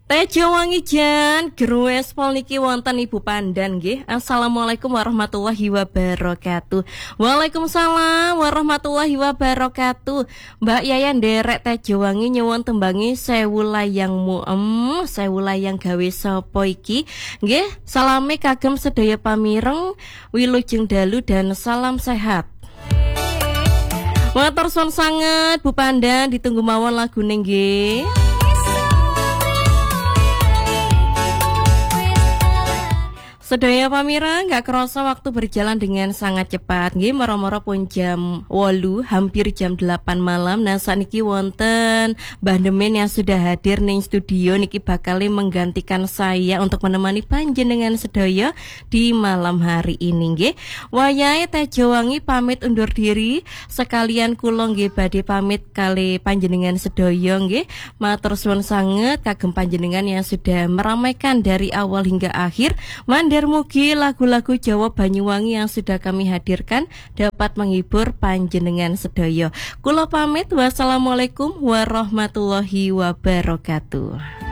Tejo wangi jan grues pol niki wonten Ibu Pandan nggih. Assalamualaikum warahmatullahi wabarakatuh. Waalaikumsalam warahmatullahi wabarakatuh. Mbak Yayan nderek Tejo wangi nyuwun tembangi sewu layangmu sewu layang gawe sapa iki? Nggih, salame kagem sedaya pamireng, wilujeng dalu dan salam sehat. Matur suwun sanget Bu Pandan, ditunggu mawon lagune nggih. Sedaya pamira, nggak kerasa waktu berjalan dengan sangat cepat. Nggih, moro-moro pun jam 8, hampir jam 8 malam. Nah, saniki wonten Mbah Demen yang sudah hadir ning studio niki bakal menggantikan saya untuk menemani panjenengan sedaya di malam hari ini nggih. Wayahe Tejo Wangi pamit undur diri, sekalian kula nggih badhe pamit kali panjenengan sedaya nggih. Matur suwun sanget kagem panjenengan yang sudah meramaikan dari awal hingga akhir. Mugi lagu-lagu Jawa Banyuwangi yang sudah kami hadirkan dapat menghibur panjenengan sedaya. Kula pamit, wassalamualaikum warahmatullahi wabarakatuh.